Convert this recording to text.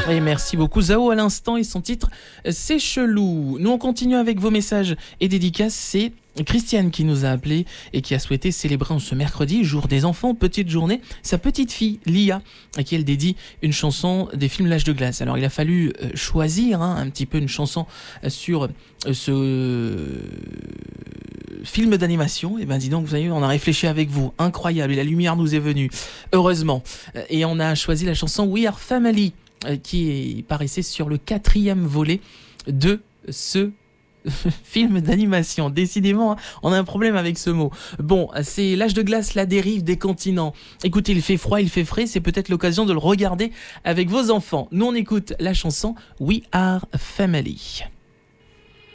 Et merci beaucoup Zao à l'instant et son titre C'est chelou. Nous on continue avec vos messages et dédicaces. C'est Christiane qui nous a appelé et qui a souhaité célébrer en ce mercredi, jour des enfants, petite journée, sa petite fille Lia, à qui elle dédie une chanson des films L'Âge de glace. Alors il a fallu choisir un petit peu une chanson sur ce film d'animation. Et ben dis donc, vous savez, on a réfléchi avec vous, incroyable, et la lumière nous est venue, heureusement. Et on a choisi la chanson We Are Family, qui paraissait sur le 4e volet de ce film d'animation. Décidément, on a un problème avec ce mot. Bon, c'est L'Âge de glace, la dérive des continents. Écoutez, il fait froid, il fait frais, c'est peut-être l'occasion de le regarder avec vos enfants. Nous, on écoute la chanson We Are Family.